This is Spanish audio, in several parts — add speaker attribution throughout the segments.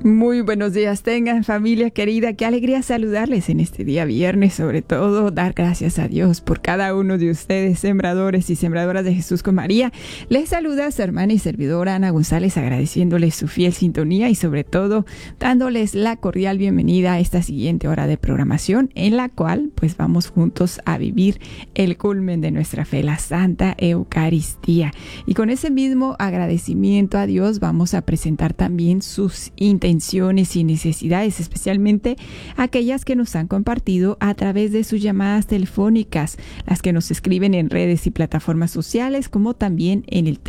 Speaker 1: Muy buenos días tengan, familia querida. Qué alegría saludarles en este día viernes. Sobre todo, dar gracias a Dios por cada uno de ustedes, sembradores y sembradoras de Jesús con María. Les saluda su hermana y servidora Ana González, agradeciéndoles su fiel sintonía y sobre todo dándoles la cordial bienvenida a esta siguiente hora de programación en la cual pues vamos juntos a vivir el culmen de nuestra fe, la Santa Eucaristía. Y con ese mismo agradecimiento a Dios vamos a presentar también sus intenciones y necesidades, especialmente aquellas que nos han compartido a través de sus llamadas telefónicas, las que nos escriben en redes y plataformas sociales, como también en el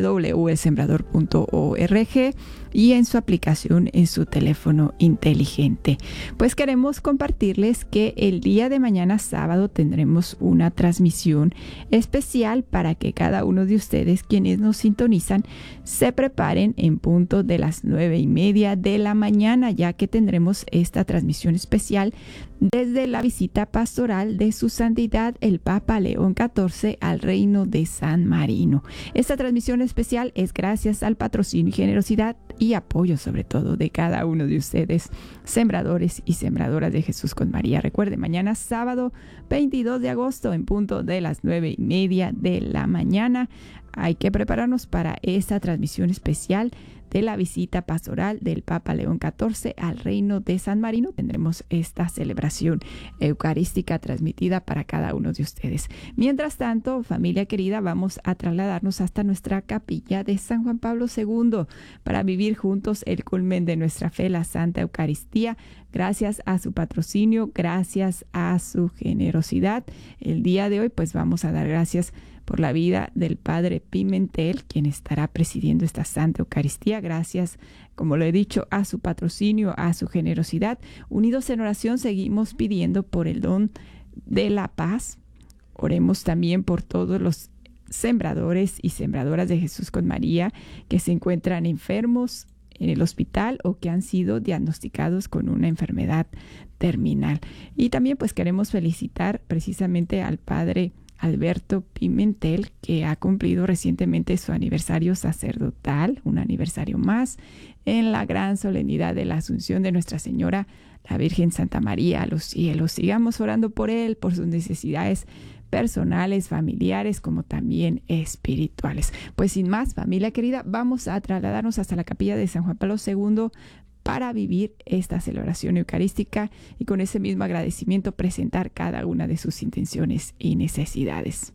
Speaker 1: www.elsembrador.org y en su aplicación en su teléfono inteligente. Pues queremos compartirles que el día de mañana sábado tendremos una transmisión especial para que cada uno de ustedes quienes nos sintonizan se preparen en punto de las 9:30 de la mañana, ya que tendremos esta transmisión especial desde la visita pastoral de su santidad el Papa León XIV al Reino de San Marino. Esta transmisión especial es gracias al patrocinio y generosidad y apoyo sobre todo de cada uno de ustedes, sembradores y sembradoras de Jesús con María. Recuerde, mañana sábado 22 de agosto en punto de las 9:30 de la mañana. Hay que prepararnos para esta transmisión especial de la visita pastoral del Papa León XIV al Reino de San Marino. Tendremos esta celebración eucarística transmitida para cada uno de ustedes. Mientras tanto, familia querida, vamos a trasladarnos hasta nuestra capilla de San Juan Pablo II para vivir juntos el culmen de nuestra fe, la Santa Eucaristía. Gracias a su patrocinio, gracias a su generosidad. El día de hoy, pues vamos a dar gracias por la vida del Padre Pimentel, quien estará presidiendo esta Santa Eucaristía. Gracias, como lo he dicho, a su patrocinio, a su generosidad. Unidos en oración, seguimos pidiendo por el don de la paz. Oremos también por todos los sembradores y sembradoras de Jesús con María que se encuentran enfermos en el hospital o que han sido diagnosticados con una enfermedad terminal. Y también pues queremos felicitar precisamente al Padre Alberto Pimentel, que ha cumplido recientemente su aniversario sacerdotal, un aniversario más, en la gran solemnidad de la Asunción de Nuestra Señora, la Virgen Santa María a los cielos. Sigamos orando por él, por sus necesidades personales, familiares, como también espirituales. Pues sin más, familia querida, vamos a trasladarnos hasta la capilla de San Juan Pablo II para vivir esta celebración eucarística y con ese mismo agradecimiento presentar cada una de sus intenciones y necesidades.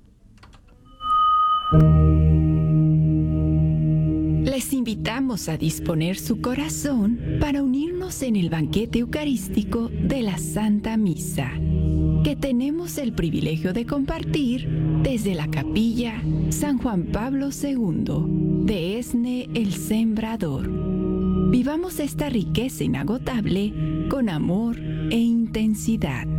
Speaker 1: Les invitamos a disponer su corazón para unirnos en el banquete eucarístico de la Santa Misa, que tenemos el privilegio de compartir desde la capilla San Juan Pablo II de ESNE el Sembrador. Vivamos esta riqueza inagotable con amor e intensidad.